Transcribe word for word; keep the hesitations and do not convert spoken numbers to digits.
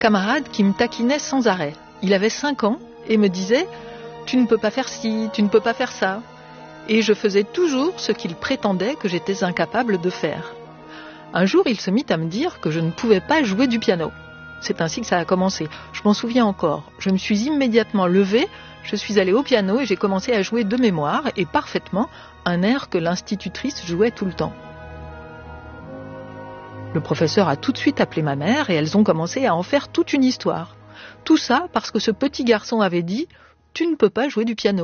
camarade qui me taquinait sans arrêt. Il avait cinq ans et me disait « Tu ne peux pas faire ci, tu ne peux pas faire ça ». Et je faisais toujours ce qu'il prétendait que j'étais incapable de faire. Un jour, il se mit à me dire que je ne pouvais pas jouer du piano. C'est ainsi que ça a commencé. Je m'en souviens encore. Je me suis immédiatement levée, je suis allée au piano et j'ai commencé à jouer de mémoire et parfaitement un air que l'institutrice jouait tout le temps. Le professeur a tout de suite appelé ma mère et elles ont commencé à en faire toute une histoire. Tout ça parce que ce petit garçon avait dit « Tu ne peux pas jouer du piano ».